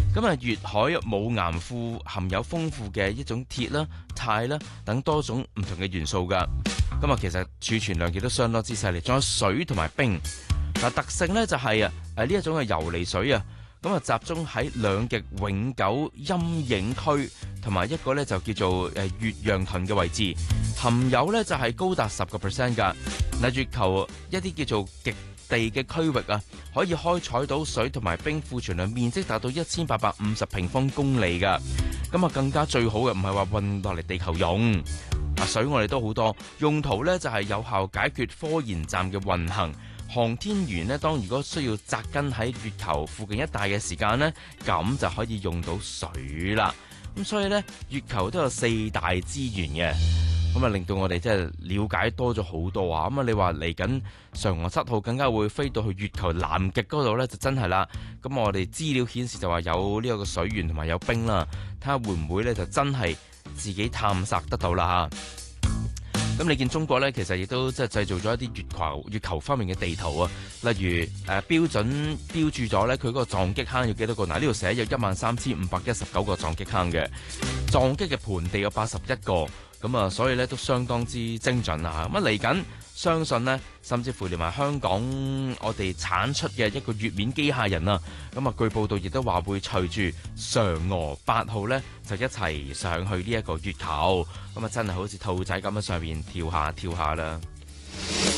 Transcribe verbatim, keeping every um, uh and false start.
咁啊，月海冇岩庫含有豐富嘅一種鐵啦、鈦啦等多種唔同嘅元素噶。咁啊，其實儲存量亦都相當之犀利。仲有水同埋冰。嗱，特性咧就係啊，誒呢一種嘅游離水啊，咁啊集中喺兩極永久陰影區，同埋一個咧就叫做誒月壤盾嘅位置，含有咧就係高達十個 percent 噶。嗱，月球一啲叫做極地嘅區域啊，可以開採到水同埋冰庫存量面積達到一千八百五十平方公里噶。咁啊，更加最好嘅唔係話運落嚟地球用啊，水我哋都好多用途咧，就係有效解決科研站嘅運行。航天員呢，當如果需要扎根喺月球附近一帶嘅時間呢，咁就可以用到水啦。咁所以呢，月球都有四大資源嘅。咁啊，令到我哋即係了解多咗好多啊！咁啊，你話嚟緊嫦娥七號更加會飛到去月球南極嗰度呢，就真係啦。咁我哋資料顯示就話有呢個水源同埋有冰啦，睇下會唔會呢，就真係自己探索得到啦嚇。咁你見中國呢，其實亦都即係製造咗一啲月球月球方面嘅地圖啊，例如誒、呃、標準標注咗呢，佢嗰個撞擊坑有幾多個？嗱，呢度寫有一萬三千五百一十九個撞擊坑嘅，撞擊嘅盆地有八十一個。咁啊，所以咧都相當之精準啊！咁啊，嚟緊相信呢，甚至乎連埋香港我哋產出嘅一個月面機械人啊，咁啊，據報道亦都話會隨住嫦娥八號呢，就一齊上去呢一個月球，咁啊，真係好似兔仔咁喺上面跳下跳下啦〜